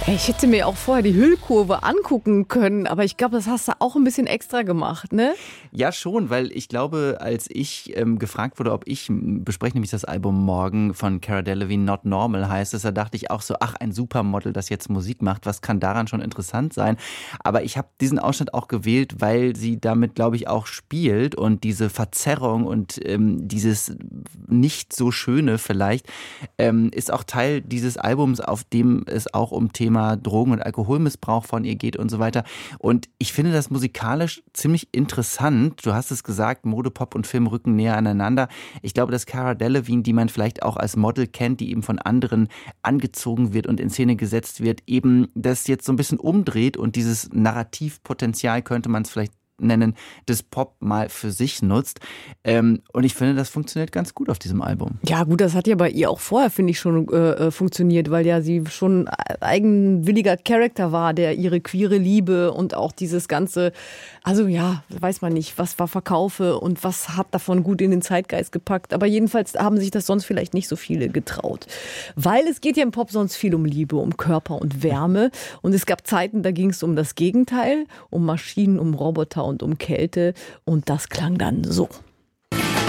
Ich hätte mir auch vorher die Hüllkurve angucken können, aber ich glaube, das hast du auch ein bisschen extra gemacht, ne? Ja, schon, weil ich glaube, als ich gefragt wurde, ob ich bespreche nämlich das Album morgen von Cara Delevingne, Not Normal heißt es, da dachte ich auch so, ach, ein Supermodel, das jetzt Musik macht, was kann daran schon interessant sein? Aber ich habe diesen Ausschnitt auch gewählt, weil sie damit, glaube ich, auch spielt und diese Verzerrung und dieses nicht so Schöne vielleicht ist auch Teil dieses Albums, auf dem es auch um Thema Drogen- und Alkoholmissbrauch von ihr geht und so weiter. Und ich finde das musikalisch ziemlich interessant. Du hast es gesagt, Mode, Pop und Film rücken näher aneinander. Ich glaube, dass Cara Delevingne, die man vielleicht auch als Model kennt, die eben von anderen angezogen wird und in Szene gesetzt wird, eben das jetzt so ein bisschen umdreht und dieses Narrativpotenzial, könnte man es vielleicht nennen, des Pop mal für sich nutzt. Und ich finde, das funktioniert ganz gut auf diesem Album. Ja gut, das hat ja bei ihr auch vorher, finde ich, schon funktioniert, weil ja sie schon eigenwilliger Charakter war, der ihre queere Liebe und auch dieses ganze, also ja, weiß man nicht, was war Verkaufe und was hat davon gut in den Zeitgeist gepackt. Aber jedenfalls haben sich das sonst vielleicht nicht so viele getraut. Weil es geht ja im Pop sonst viel um Liebe, um Körper und Wärme. Und es gab Zeiten, da ging es um das Gegenteil, um Maschinen, um Roboter und um Kälte. Und das klang dann so.